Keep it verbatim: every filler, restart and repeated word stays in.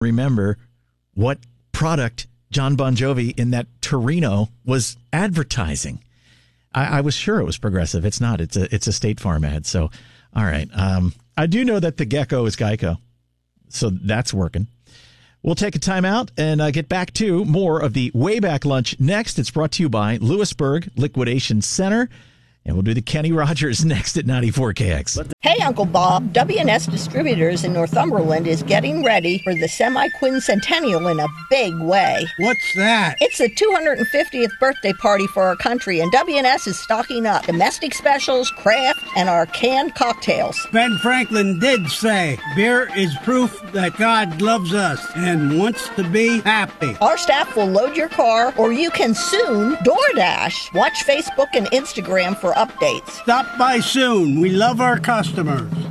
remember what product John Bon Jovi in that Torino was advertising. I, I was sure it was Progressive. It's not. It's a it's a State Farm ad. So, all right. Um, I do know that the gecko is Geico. So that's working. We'll take a time out and uh, get back to more of the Wayback Lunch next. It's brought to you by Lewisburg Liquidation Center. And we'll do the Kenny Rogers next at ninety-four K X. Hey, Uncle Bob. W and S Distributors in Northumberland is getting ready for the semi-quincentennial in a big way. What's that? It's the two hundred fiftieth birthday party for our country, and W and S is stocking up domestic specials, craft, and our canned cocktails. Ben Franklin did say, beer is proof that God loves us and wants to be happy. Our staff will load your car, or you can soon DoorDash. Watch Facebook and Instagram for updates. Stop by soon. We love our customers.